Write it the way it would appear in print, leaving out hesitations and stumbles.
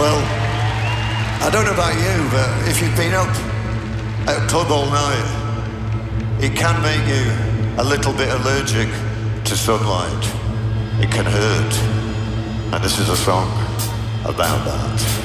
Well, I don't know about you, but if you've been up at a club all night, it can make you a little bit allergic to sunlight. It can hurt. And this is a song about that.